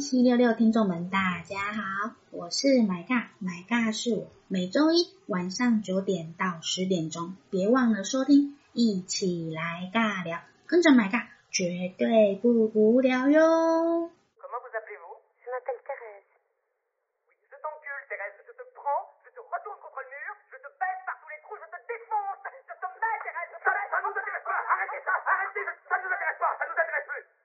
1766听众们，大家好，我是买尬，买尬是我，每周一晚上9点到10点钟，别忘了收听，一起来尬聊，跟着买尬，绝对不无聊哟。 Comment vous appelez-vous? Je m'appelle Thérèse. Oui, je t'encule, Thérèse. Je te prends, je te retourne contre le mur, je te baisse par tous les trous, je te défonce. Je te mets, Thérèse. Ça nous intéresse pas. Arrêtez ça. Arrêtez. Ça nous intéresse pas. Ça nous intéresse plus.